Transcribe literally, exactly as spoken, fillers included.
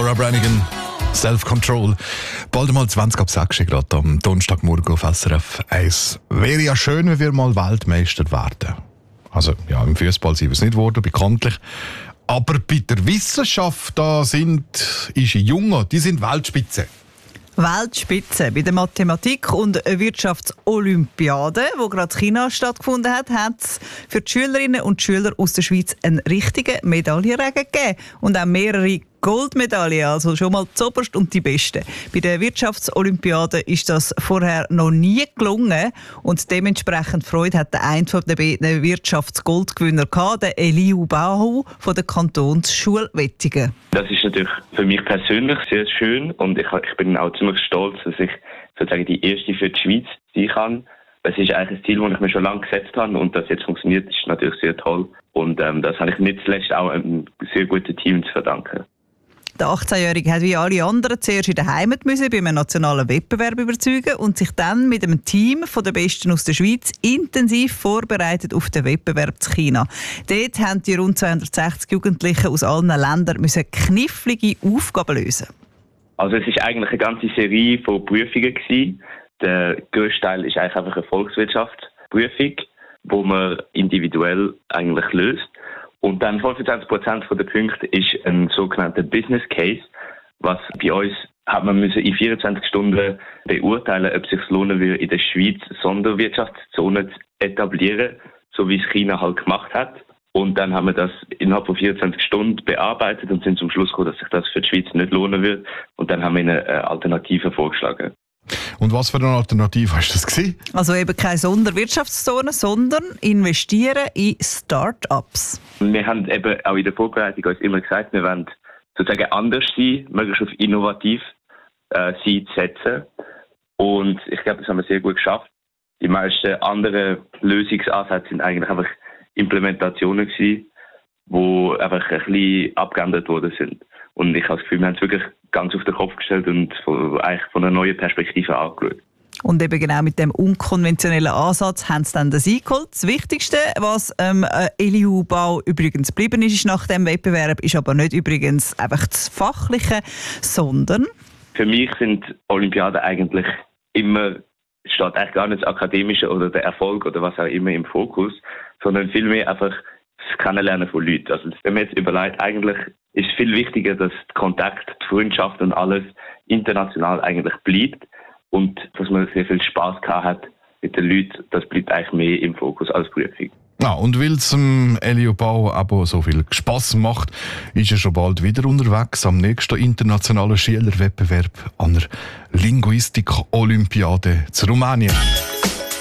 Laura Branigan, Self-Control. Bald mal zwanzig ab sechs gerade am Donnerstagmorgen auf S R F eins. Wäre ja schön, wenn wir mal Weltmeister werden. Also, ja, im Fußball sind wir es nicht geworden, bekanntlich. Aber bei der Wissenschaft, da sind unsere Jungen, die sind Weltspitze. Weltspitze. Bei der Mathematik- und Wirtschaftsolympiade, die gerade in China stattgefunden hat, hat es für die Schülerinnen und Schüler aus der Schweiz einen richtigen Medaillenregen gegeben. Und auch mehrere Goldmedaillen, also schon mal zuoberst und die besten. Bei der Wirtschaftsolympiade ist das vorher noch nie gelungen und dementsprechend Freude hat der eine von den beiden Wirtschaftsgoldgewinner gehabt, der Eliu Bahu von der Kantonsschule Wettingen. Das ist natürlich für mich persönlich sehr schön und ich, ich bin auch ziemlich stolz, dass ich sozusagen die erste für die Schweiz sein kann. Das ist eigentlich ein Ziel, das ich mir schon lange gesetzt habe und das jetzt funktioniert, ist natürlich sehr toll. Und ähm, das habe ich nicht zuletzt auch einem sehr guten Team zu verdanken. Der achtzehnjährige hat wie alle anderen zuerst in der Heimat müssen, bei einem nationalen Wettbewerb überzeugen und sich dann mit einem Team von den Besten aus der Schweiz intensiv vorbereitet auf den Wettbewerb zu China. Dort haben die rund zweihundertsechzig Jugendlichen aus allen Ländern müssen knifflige Aufgaben lösen. Also es ist eigentlich eine ganze Serie von Prüfungen gewesen. Der grösste Teil ist eigentlich einfach eine Volkswirtschaftsprüfung, wo man individuell eigentlich löst. Und dann fünfundzwanzig Prozent der Punkte ist ein sogenannter Business Case, was bei uns hat man müssen in vierundzwanzig Stunden beurteilen, ob es sich lohnen würde, in der Schweiz Sonderwirtschaftszone zu etablieren, so wie es China halt gemacht hat. Und dann haben wir das innerhalb von vierundzwanzig Stunden bearbeitet und sind zum Schluss gekommen, dass sich das für die Schweiz nicht lohnen würde. Und dann haben wir eine Alternative vorgeschlagen. Und was für eine Alternative hast du das gesehen? Also eben keine Sonderwirtschaftszone, sondern investieren in Start-ups. Wir haben eben auch in der Vorbereitung uns immer gesagt, wir wollen sozusagen anders sein, möglichst auf innovativ äh, sein zu setzen. Und ich glaube, das haben wir sehr gut geschafft. Die meisten anderen Lösungsansätze sind eigentlich einfach Implementationen gewesen, die einfach ein bisschen abgeändert worden sind. Und ich habe das Gefühl, wir haben es wirklich ganz auf den Kopf gestellt und von, eigentlich von einer neuen Perspektive angeschaut. Und eben genau mit dem unkonventionellen Ansatz haben sie dann das eingeholt. Das Wichtigste, was ähm, Eliu Bahu übrigens geblieben ist nach dem Wettbewerb, ist aber nicht übrigens einfach das Fachliche, sondern... Für mich sind Olympiaden eigentlich immer, steht eigentlich gar nicht das Akademische oder der Erfolg oder was auch immer im Fokus, sondern vielmehr einfach das Kennenlernen von Leuten. Also wenn man jetzt überlegt, eigentlich ist es viel wichtiger, dass der Kontakt, die Freundschaft und alles international eigentlich bleibt und dass man sehr viel Spass gehabt hat mit den Leuten, das bleibt eigentlich mehr im Fokus als Prüfung. Ja, und weil es ähm, Eliu Bahu aber so viel Spass macht, ist er schon bald wieder unterwegs am nächsten internationalen Schülerwettbewerb an der Linguistik-Olympiade zu Rumänien.